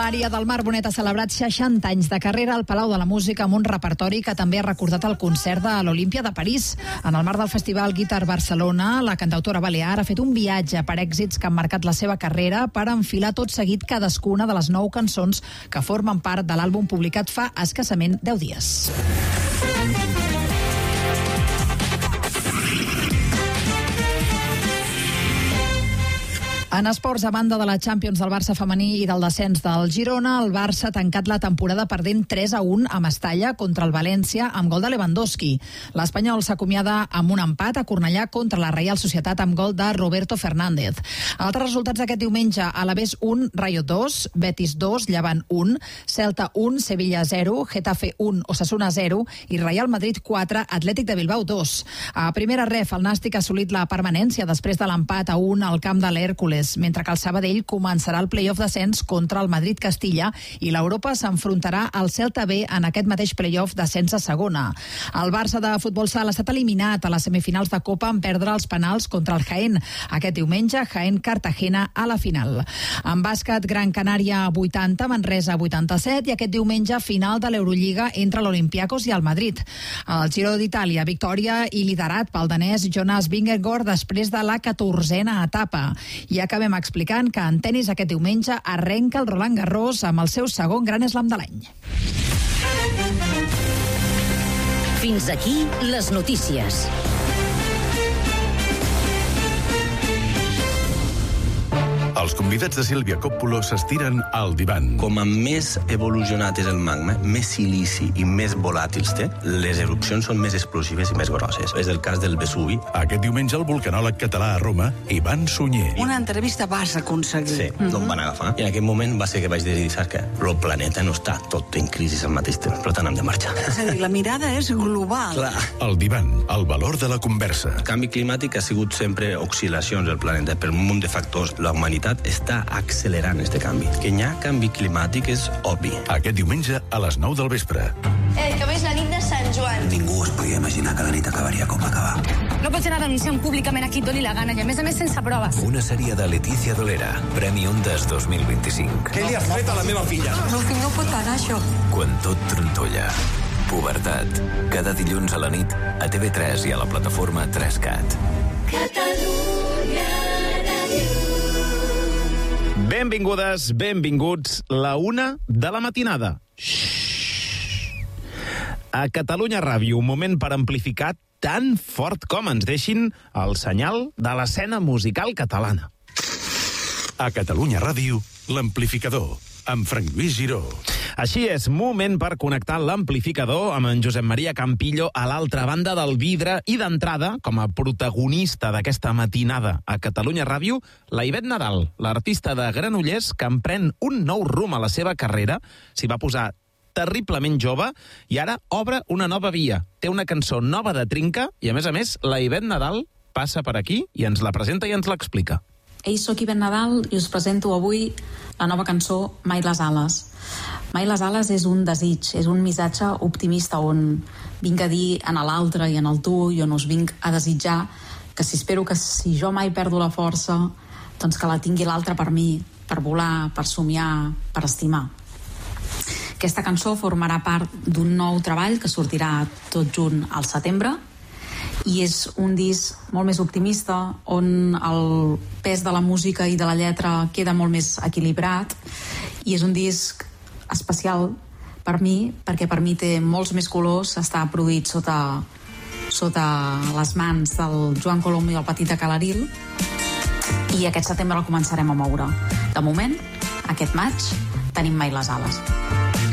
Maria del Mar Bonet ha celebrat 60 anys de carrera al Palau de la Música amb un repertori que també ha recordat el concert de l'Olímpia de París. En el marc del festival Guitar Barcelona, la cantautora balear ha fet un viatge per èxits que han marcat la seva carrera per enfilar tot seguit cadascuna de les 9 cançons que formen part de l'àlbum publicat fa escassament 10 dies. En esports, a banda de la Champions del Barça femení i del descens del Girona, el Barça ha tancat la temporada perdent 3-1 a Mestalla contra el València amb gol de Lewandowski. L'Espanyol s'acomiada amb un empat a Cornellà contra la Reial Societat amb gol de Roberto Fernández. Altres resultats d'aquest diumenge: Alavés 1, Rayo 2, Betis 2, Llevant 1, Celta 1, Sevilla 0, Getafe 1, Osasuna 0 i Real Madrid 4, Atlètic de Bilbao 2. A primera ref, el Nàstic ha assolit la permanència després de l'empat a 1 al camp de l'Hèrcules, mentre que el Sabadell començarà el play-off d'ascens contra el Madrid-Castilla i l'Europa s'enfrontarà al Celta B en aquest mateix play-off d'ascens a segona. El Barça de futbol sala ha estat eliminat a les semifinals de Copa en perdre els penals contra el Jaén. Aquest diumenge, Jaén-Cartagena a la final. En bàsquet, Gran Canària 80, Manresa 87 i aquest diumenge final de l'Eurolliga entre l'Olympiakos i el Madrid. El Giro d'Itàlia, victòria i liderat pel danès Jonas Vingegaard després de la 14a etapa. I acabem explicant que en tenis aquest diumenge arrenca el Roland Garros amb el seu segon Gran Slam de l'any. Fins aquí les notícies. Els convidats de Sílvia Coppola s'estiren al divan. Com a més evolucionat és el magma, més silici i més volàtils té, les erupcions són més explosives i més grosses. És el cas del Vesuvi. Aquest diumenge el vulcanòleg català a Roma, Ivan Sunyer. Una entrevista vas aconseguir. Sí, no em van agafar. I en aquell moment va ser que vaig decidir, saps què? El planeta no està tot en crisi al mateix temps, per tant hem de marxar. És a dir, la mirada és global. Clar. El divan, el valor de la conversa. El canvi climàtic ha sigut sempre oscil·lacions al planeta per un munt de factors. La humanitat està accelerant este canvi. Que hi ha canvi climàtic és obvi. Aquest diumenge a les 9 del vespre. Que ves la nit de Sant Joan. Ningú es podia imaginar que la nit acabaria com va acabar. No pots anar denunciant públicament a qui et doni la gana i a més sense proves. Una sèrie de Letícia Dolera, Premi Ondas 2025. Què li has fet a la meva filla? El meu fill no pot pagar això. Quan tot trontolla. Pubertat. Cada dilluns a la nit a TV3 i a la plataforma 3CAT. Catalunya Ràdio. Benvingudes, benvinguts, la 1 de la matinada. A Catalunya Ràdio, un moment per amplificar tan fort com ens deixin el senyal de l'escena musical catalana. A Catalunya Ràdio, l'amplificador, amb Frank Lluís Giró. Així és, moment per connectar l'amplificador amb en Josep Maria Campillo a l'altra banda del vidre i d'entrada, com a protagonista d'aquesta matinada a Catalunya Ràdio, la Ivet Nadal, l'artista de Granollers que emprèn un nou rumb a la seva carrera, s'hi va posar terriblement jove i ara obre una nova via. Té una cançó nova de trinca i, a més, la Ivet Nadal passa per aquí i ens la presenta i ens l'explica. Ei, soc Ivet Nadal i us presento avui la nova cançó Mai les ales. Mai les ales és un desig, és un missatge optimista on vinc a dir en l'altre i en el tu i on us vinc a desitjar que espero que si jo mai perdo la força, doncs que la tingui l'altre per mi, per volar, per somiar, per estimar. Aquesta cançó formarà part d'un nou treball que sortirà tot junt al setembre i és un disc molt més optimista on el pes de la música i de la lletra queda molt més equilibrat i és un disc especial per mi perquè per mi té molts més colors, està produït sota les mans del Joan Colom i el Petit de Calaril i aquest setembre el començarem a moure. De moment, aquest maig, tenim Mai les ales.